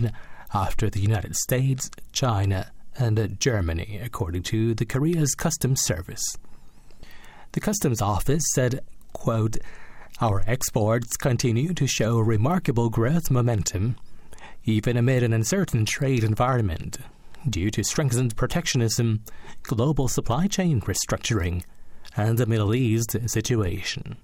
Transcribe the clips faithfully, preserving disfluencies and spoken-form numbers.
Taiwan after the United States, China, and Germany, according to the Korea's Customs Service. The Customs Office said, quote, "Our exports continue to show remarkable growth momentum, even amid an uncertain trade environment, due to strengthened protectionism, global supply chain restructuring, and the Middle East situation."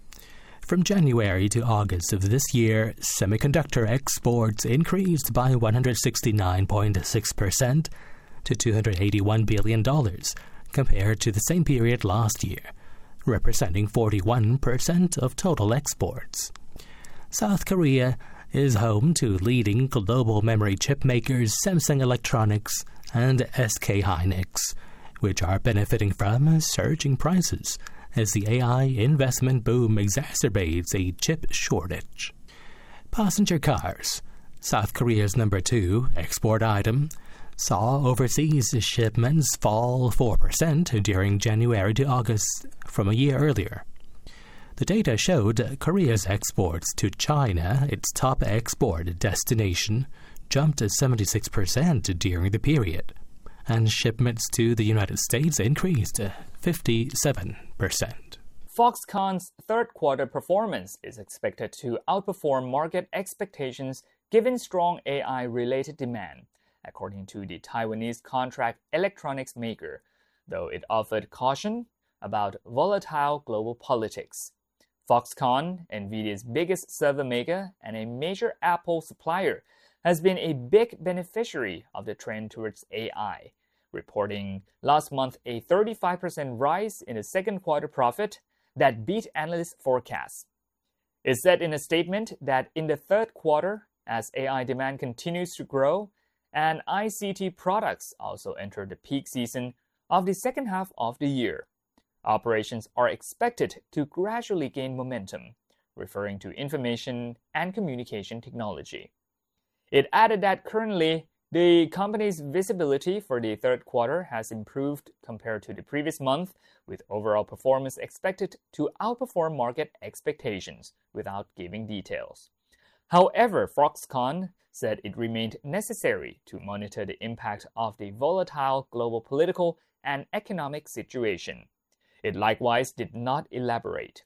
From January to August of this year, semiconductor exports increased by one hundred sixty-nine point six percent to two hundred eighty-one billion dollars compared to the same period last year, representing forty-one percent of total exports. South Korea is home to leading global memory chip makers Samsung Electronics and S K Hynix, which are benefiting from surging prices as the A I investment boom exacerbates a chip shortage. Passenger cars, South Korea's number two export item, saw overseas shipments fall four percent during January to August from a year earlier. The data showed Korea's exports to China, its top export destination, jumped seventy-six percent during the period, and shipments to the United States increased fifty-seven percent. Foxconn's third-quarter performance is expected to outperform market expectations given strong A I-related demand, according to the Taiwanese contract electronics maker, though it offered caution about volatile global politics. Foxconn, NVIDIA's biggest server maker and a major Apple supplier, has been a big beneficiary of the trend towards A I, reporting last month a thirty-five percent rise in the second quarter profit that beat analyst forecasts. It said in a statement that in the third quarter, as A I demand continues to grow, and I C T products also enter the peak season of the second half of the year, operations are expected to gradually gain momentum, referring to information and communication technology. It added that currently, the company's visibility for the third quarter has improved compared to the previous month, with overall performance expected to outperform market expectations without giving details. However, Foxconn said it remained necessary to monitor the impact of the volatile global political and economic situation. It likewise did not elaborate.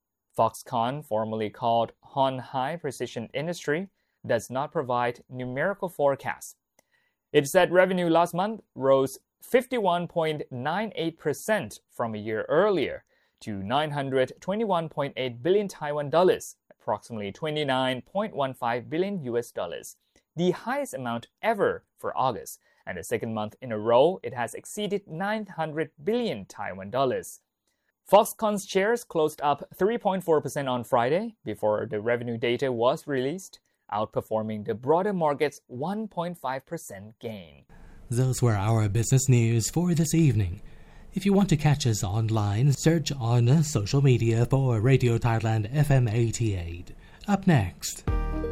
Foxconn, formerly called Hon Hai Precision Industry, does not provide numerical forecasts. It said revenue last month rose fifty-one point nine eight percent from a year earlier to nine hundred twenty-one point eight billion Taiwan dollars, approximately twenty-nine point one five billion U S dollars, the highest amount ever for August, and the second month in a row it has exceeded nine hundred billion Taiwan dollars. Foxconn's shares closed up three point four percent on Friday before the revenue data was released, outperforming the broader market's one point five percent gain. Those were our business news for this evening. If you want to catch us online, search on social media for Radio Thailand F M eighty-eight. Up next,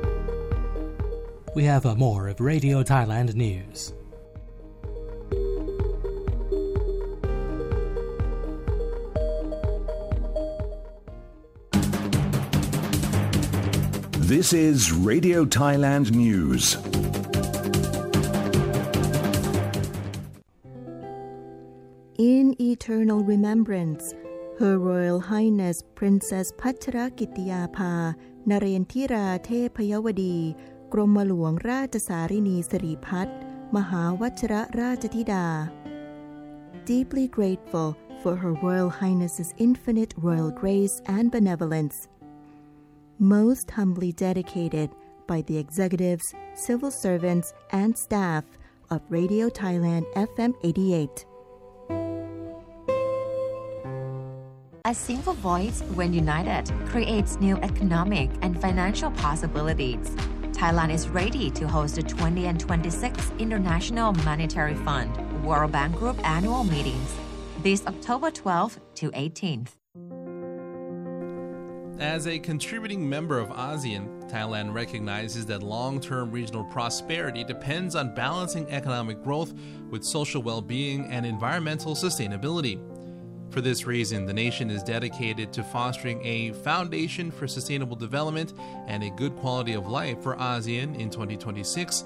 we have more of Radio Thailand news. This is Radio Thailand News. In eternal remembrance, Her Royal Highness Princess Pachrakitiyapha Narendra Thepayawadi กรมหลวงราชสารินีสิริพัฒน์มหาวชิรราชธิดา Deeply grateful for Her Royal Highness's infinite royal grace and benevolence. Most humbly dedicated by the executives, civil servants, and staff of Radio Thailand F M eighty-eight. A single voice, when united, creates new economic and financial possibilities. Thailand is ready to host the twentieth and twenty-sixth International Monetary Fund World Bank Group annual meetings this October twelfth to eighteenth. As a contributing member of ASEAN, Thailand recognizes that long-term regional prosperity depends on balancing economic growth with social well-being and environmental sustainability. For this reason, the nation is dedicated to fostering a foundation for sustainable development and a good quality of life for ASEAN in twenty twenty-six